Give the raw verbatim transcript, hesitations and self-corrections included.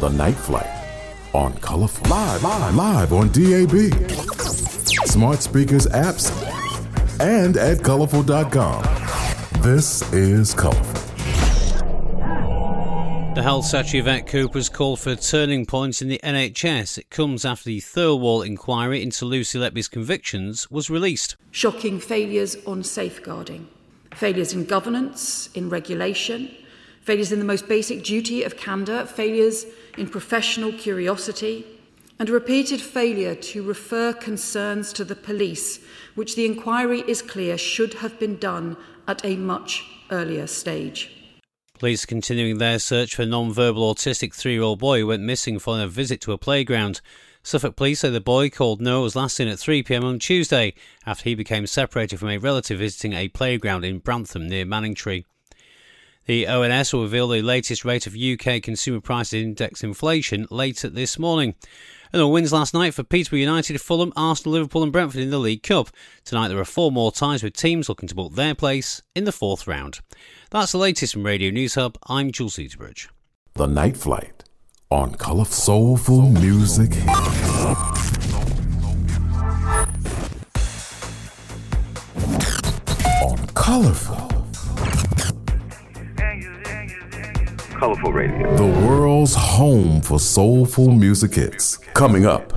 The Night Flight on Colorful. Live, live, live on D A B, smart speakers, apps, and at colorful dot com. This is Colorful. The Health Secretary Yvette Cooper has called for turning points in the N H S. It comes after the Thirlwall inquiry into Lucy Letby's convictions was released. Shocking failures on safeguarding, failures in governance, in regulation, failures in the most basic duty of candour, failures in professional curiosity, and a repeated failure to refer concerns to the police, which the inquiry is clear should have been done at a much earlier stage. Police are continuing their search for a non-verbal autistic three-year-old boy who went missing following a visit to a playground. Suffolk Police say the boy, called Noah, was last seen at three p m on Tuesday after he became separated from a relative visiting a playground in Brantham near Manningtree. The O N S will reveal the latest rate of U K consumer price index inflation later this morning. And all wins last night for Peterborough United, Fulham, Arsenal, Liverpool and Brentford in the League Cup. Tonight there are four more ties with teams looking to book their place in the fourth round. That's the latest from Radio News Hub. I'm Jules Eaterbridge. The Night Flight on Colorful Soulful Music. On Colorful. Colorful Radio. The world's home for soulful music hits. Coming up